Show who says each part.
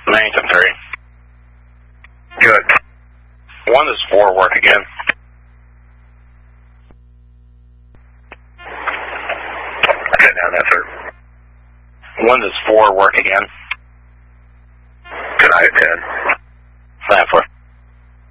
Speaker 1: Bennington 3.
Speaker 2: Good.
Speaker 1: 1 is 4, work again.
Speaker 2: Okay, now that's her.
Speaker 1: 1 is 4, work again.
Speaker 2: Good night, 10.
Speaker 1: 9-4.